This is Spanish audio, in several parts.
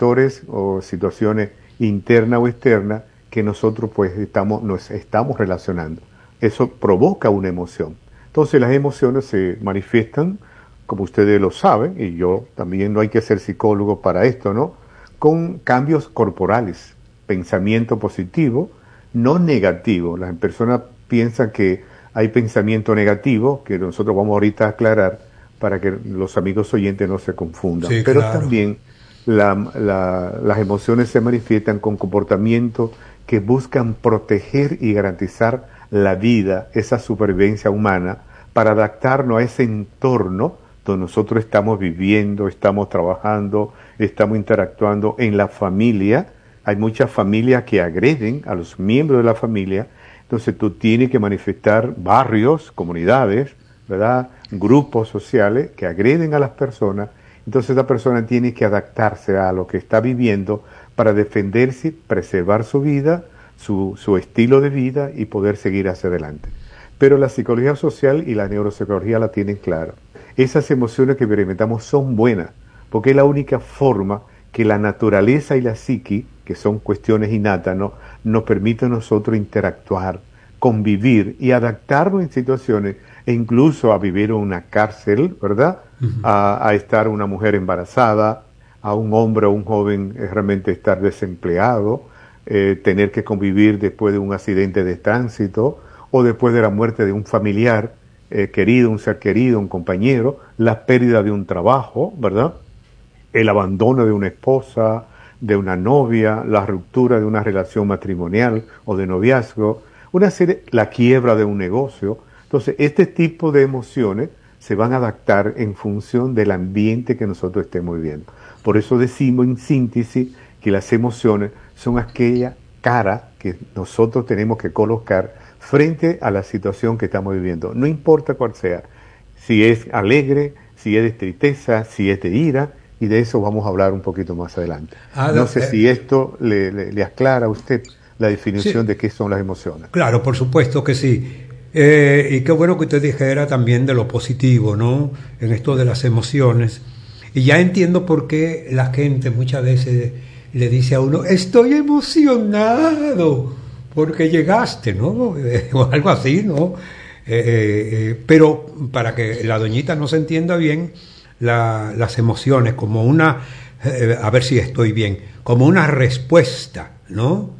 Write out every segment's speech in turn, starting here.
factores o situaciones internas o externas que nosotros pues nos estamos relacionando. Eso provoca una emoción. Entonces las emociones se manifiestan, como ustedes lo saben, y yo también, no hay que ser psicólogo para esto, ¿no? Con cambios corporales, pensamiento positivo, no negativo. Las personas piensan que hay pensamiento negativo, que nosotros vamos ahorita a aclarar para que los amigos oyentes no se confundan. Sí, pero claro. también las emociones se manifiestan con comportamientos que buscan proteger y garantizar la vida, esa supervivencia humana, para adaptarnos a ese entorno donde nosotros estamos viviendo, estamos trabajando, estamos interactuando en la familia. Hay muchas familias que agreden a los miembros de la familia, entonces tú tienes que manifestar barrios, comunidades, ¿verdad? Grupos sociales que agreden a las personas. Entonces la persona tiene que adaptarse a lo que está viviendo para defenderse, preservar su vida, su estilo de vida y poder seguir hacia adelante. Pero la psicología social y la neuropsicología la tienen clara. Esas emociones que experimentamos son buenas, porque es la única forma que la naturaleza y la psique, que son cuestiones innatas, ¿no?, nos permiten a nosotros interactuar, convivir y adaptarnos en situaciones, e incluso a vivir en una cárcel, ¿verdad? A estar una mujer embarazada, a un hombre o un joven realmente estar desempleado, tener que convivir después de un accidente de tránsito o después de la muerte de un familiar querido, un ser querido, un compañero, la pérdida de un trabajo, ¿verdad? El abandono de una esposa, de una novia, la ruptura de una relación matrimonial o de noviazgo, la quiebra de un negocio. Entonces, este tipo de emociones se van a adaptar en función del ambiente que nosotros estemos viviendo. Por eso decimos en síntesis que las emociones son aquella cara que nosotros tenemos que colocar frente a la situación que estamos viviendo. No importa cuál sea, si es alegre, si es de tristeza, si es de ira, y de eso vamos a hablar un poquito más adelante. No sé si esto le aclara a usted la definición de qué son las emociones. Claro, por supuesto que sí. Y qué bueno que usted dijera también de lo positivo, ¿no? En esto de las emociones. Y ya entiendo por qué la gente muchas veces le dice a uno, estoy emocionado porque llegaste, ¿no? O algo así, ¿no? Pero para que la doñita no se entienda bien, las emociones como una, a ver si estoy bien, como una respuesta, ¿no?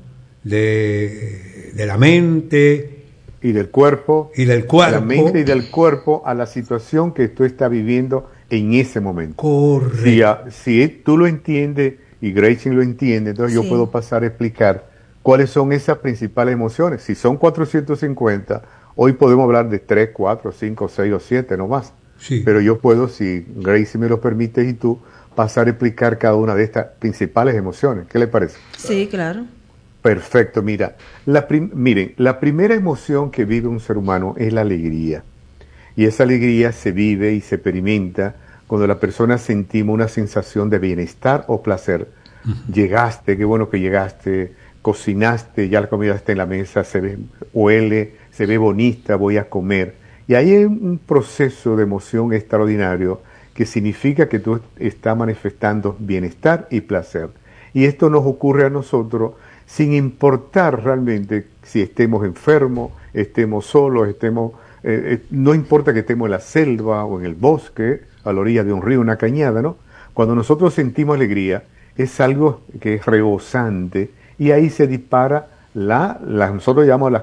De la mente y del cuerpo, de la mente y del cuerpo a la situación que tú estás viviendo en ese momento. Correcto. Si tú lo entiendes y Gracie lo entiende, entonces yo puedo pasar a explicar cuáles son esas principales emociones. Si son 450, hoy podemos hablar de 3, 4, 5, 6 o 7, no más. Sí. Pero yo puedo, si Gracie me lo permite y tú, pasar a explicar cada una de estas principales emociones. ¿Qué le parece? Sí, claro. Perfecto, mira, miren, la primera emoción que vive un ser humano es la alegría. Y esa alegría se vive y se experimenta cuando la persona sentimos una sensación de bienestar o placer. Llegaste, qué bueno que llegaste, cocinaste, ya la comida está en la mesa, huele, se ve bonita, voy a comer. Y ahí hay un proceso de emoción extraordinario que significa que tú estás manifestando bienestar y placer. Y esto nos ocurre a nosotros sin importar realmente si estemos enfermos, estemos solos, no importa que estemos en la selva o en el bosque, a la orilla de un río, una cañada, ¿no? Cuando nosotros sentimos alegría, es algo que es rebosante y ahí se dispara nosotros llamamos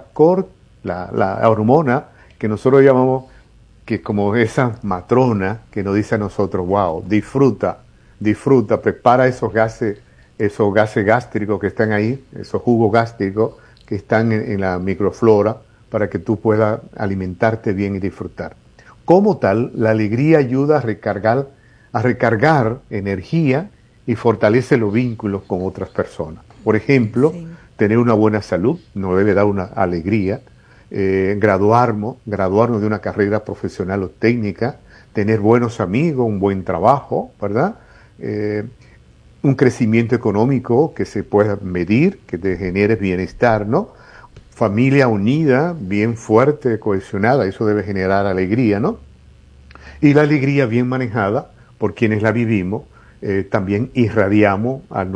la hormona que nosotros llamamos, que como esa matrona que nos dice a nosotros, wow, disfruta, prepara esos gases gástricos que están ahí, esos jugos gástricos que están en la microflora para que tú puedas alimentarte bien y disfrutar. Como tal, la alegría ayuda a recargar energía y fortalece los vínculos con otras personas. Por ejemplo, tener una buena salud nos debe dar una alegría, graduarnos de una carrera profesional o técnica, tener buenos amigos, un buen trabajo, ¿verdad? Un crecimiento económico que se pueda medir, que te genere bienestar, ¿no? Familia unida, bien fuerte, cohesionada, eso debe generar alegría, ¿no? Y la alegría bien manejada por quienes la vivimos, también irradiamos a